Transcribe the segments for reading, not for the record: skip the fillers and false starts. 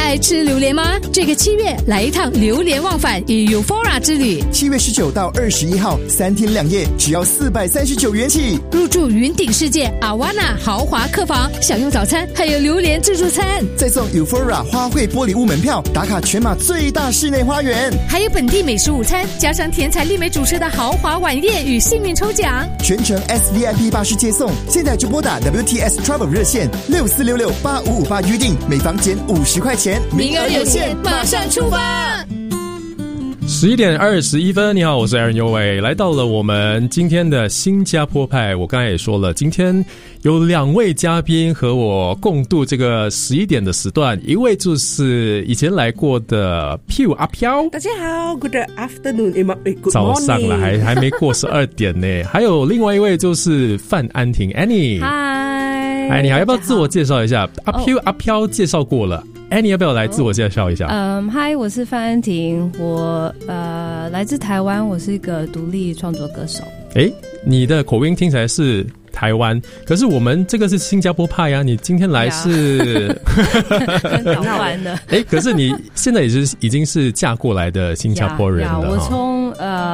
爱吃榴莲吗？这个7月来一趟榴莲忘返与 Euphoria 之旅。 7月19到21号3天2夜，只要439元起。 入住云顶世界 Awana 豪华客房，享用早餐，还有榴莲自助餐， 再送 Euphoria 花卉玻璃屋门票，打卡全马最大室内花园， 还有本地美食午餐，加上甜彩丽美主持的豪华晚宴与幸运抽奖， 全程 SVIP 巴士接送。现在就拨打 WTS Travel 热线64668558预定，每房减50块钱， 名额有限，马上出发。 11点21分，你好，我是 Aaron 尤伟，来到了我们今天的新加坡派。我刚才也说了，今天有2位嘉宾和我共度这个11点的时段，一位就是以前来过的 Pew 阿飘， 大家好 ，Good afternoon，Good 早上了，还没过12点呢。还有另外一位就是范安婷 Annie， 嗨，你好，要不要自我介绍一下？阿飘介绍过了。Annie 要不要来自我介绍一下？ 嗨，我是范安婷，我来自台湾，我是一个独立创作歌手。 你的口音听起来是台湾，可是我们这个是新加坡派啊，你今天来是台湾的。 可是你现在已经是嫁过来的新加坡人了。 我从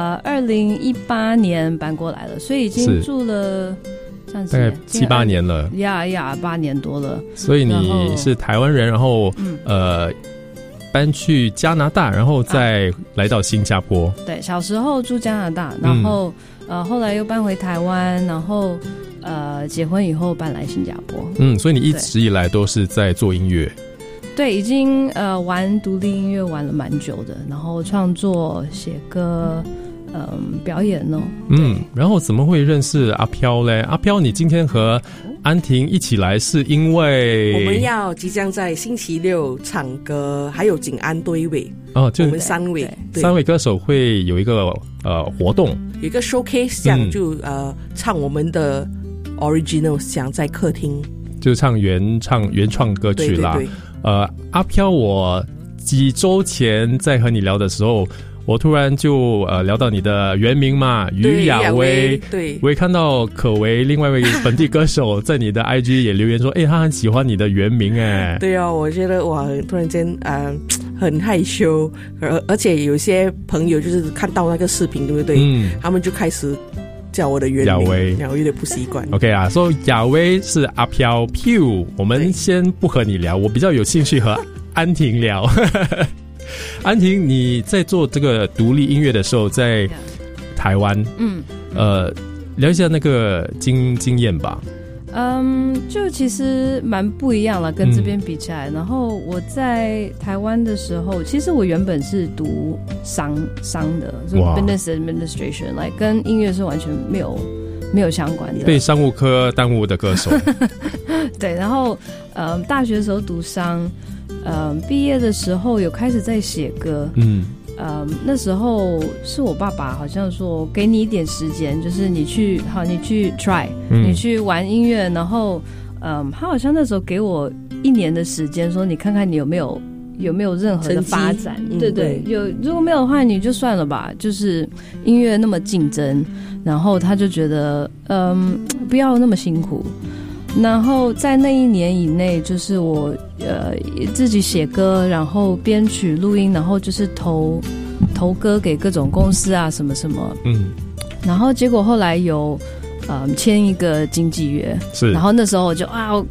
2018年搬过来了，所以已经住了大概7、8年了 ，8年多了。 所以你是台湾人，然后搬去加拿大，然后再来到新加坡。 对，小时候住加拿大，然后后来又搬回台湾，然后结婚以后搬来新加坡。 所以你一直以来都是在做音乐。 对，已经玩独立音乐玩了蛮久的，然后创作、写歌。表演哦。 然后怎么会认识阿飘嘞？阿飘，你今天和安婷一起来是因为我们要即将在星期六唱歌，还有景安对位就我们3位歌手会有一个活动， 有一个 showcase， 这样就唱我们的 original， 想在客厅就唱原创歌曲啦。对，阿飘，我几周前在和你聊的时候，我突然就聊到你的原名嘛，于雅薇。对，我也看到可为另外一位本地歌手在你的 IG 也留言说，他很喜欢你的原名哎。 对啊，我觉得哇，突然间很害羞，而且有些朋友就是看到那个视频，对不对？他们就开始叫我的原名雅薇，有点不习惯。 OK 啊，所以雅薇是阿飘 Pew， 我们先不和你聊，我比较有兴趣和安婷聊。安婷，你在做这个独立音乐的时候，在台湾，聊一下那个经验吧。 就其实蛮不一样了，跟这边比起来。然后我在台湾的时候，其实我原本是读商的，就 business administration， 跟音乐是完全没有相关的， 被商务科耽误的歌手。 对，然后大学的时候读商。毕业的时候有开始在写歌，那时候是我爸爸好像说给你一点时间，就是你去 try，你去玩音乐，然后他好像那时候给我1年的时间，说你看看你有没有任何的发展，对，如果没有的话你就算了吧，就是音乐那么竞争，然后他就觉得不要那么辛苦。然后在那1年以内，就是我自己写歌，然后编曲录音，然后就是投歌给各种公司啊什么什么，然后结果后来有签一个经纪约，是，然后那时候我就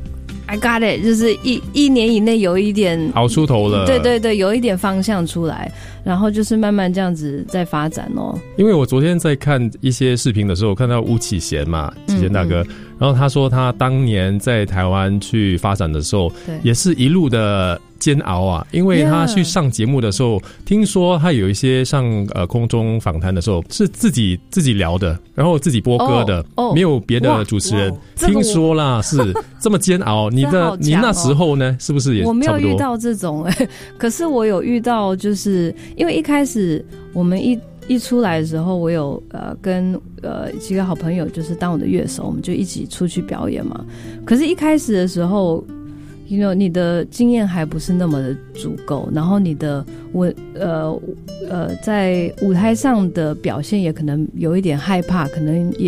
I got it， 就是一年以内有一点熬出头了， 对，有一点方向出来，然后就是慢慢这样子在发展哦。 因为我昨天在看一些视频的时候，看到吴启贤嘛，启贤大哥，然后他说他当年在台湾去发展的时候，也是一路的煎熬啊，因为他去上节目的时候，听说他有一些上空中访谈的时候是自己聊的，然后自己播歌的，没有别的主持人。听说啦，是这么煎熬。你那时候呢，是不是也差不多？ 我没有遇到这种可是我有遇到，就是因为一开始我们一出来的时候，我有跟几个好朋友就是当我的乐手，我们就一起出去表演嘛。可是一开始的时候你的经验还不是那么的足够，然后你的在舞台上的表现也可能有一点害怕，可能也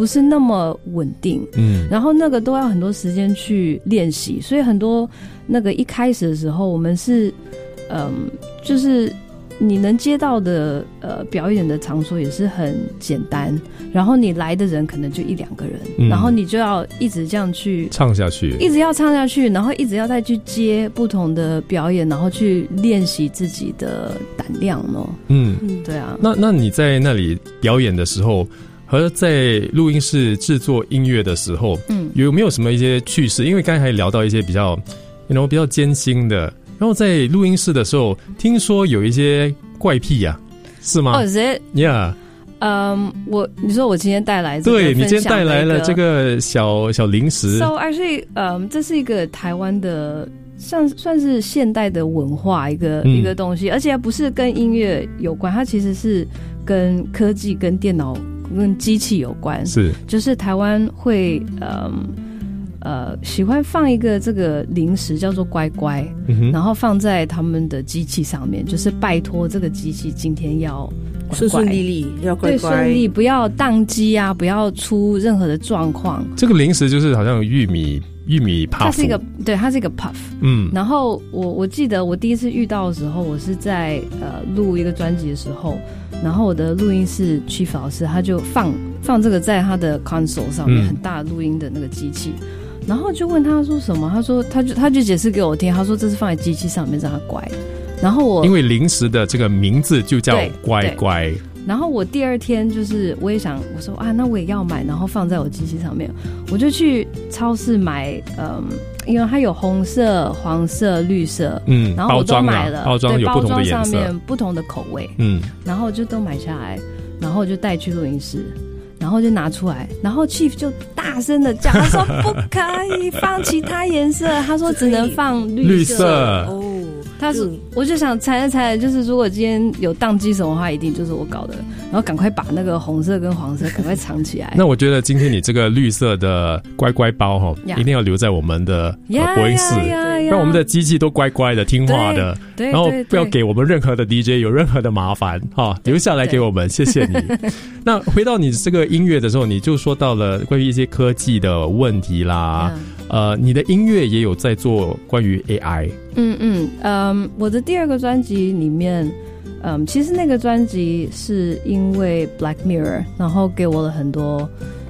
不是那么稳定，然后那个都要很多时间去练习，所以很多那个一开始的时候，我们是就是你能接到的表演的场所也是很简单，然后你来的人可能就1-2个人，然后你就要一直这样去唱下去， 一直要唱下去，然后一直要再去接不同的表演，然后去练习自己的胆量咯。对啊。 那你在那里表演的时候和在录音室制作音乐的时候，有没有什么一些趣事？因为刚才还聊到一些比较比较艰辛的，然后在录音室的时候听说有一些怪癖啊，是吗？ 哦，是 ，Yeah。 你说我今天带来这个， 对，你今天带来了这个小零食。 So actually，这是一个台湾的算是现代的文化一个东西，而且不是跟音乐有关，它其实是跟科技、跟电脑、跟机器有关。是，就是台湾会喜欢放一个这个零食叫做乖乖，然后放在他们的机器上面，就是拜托这个机器今天要乖乖顺利利，要乖乖，对， 顺利，不要宕机啊，不要出任何的状况。 这个零食就是好像玉米 puff， 它是一个 puff。然后我记得我第一次遇到的时候，我是在录一个专辑的时候，然后我的录音室 Chief 老师他就放这个在他的 console 上面，很大录音的那个机器。然后就问他说什么，他说他就解释给我听，他说这是放在机器上面让他乖。然后因为零食的这个名字就叫乖乖。 然后我第二天就是我也想，我说啊，那我也要买，然后放在我机器上面。我就去超市买，因为它有红色、黄色、绿色，然后我都买了， 包装有不同的颜色， 包装上面不同的口味，然后就都买下来，然后就带去录音室。然后就拿出来，然后 Chief 就大声的叫，他说不可以放其他颜色，他说只能放绿色。哦，他说我就想猜，就是如果今天有宕机什么的话，一定就是我搞的，然后赶快把那个红色跟黄色赶快藏起来。 那我觉得今天你这个绿色的乖乖包一定要留在我们的播音室，让我们的机器都乖乖的听话的，然后不要给我们任何的 DJ 有任何的麻烦留下来给我们，谢谢你。那回到你这个音乐的时候，你就说到了关于一些科技的问题啦，你的音乐也有在做关于 AI。 我的第二个专辑里面，其实那个专辑是因为 Black Mirror， 然后给我了很多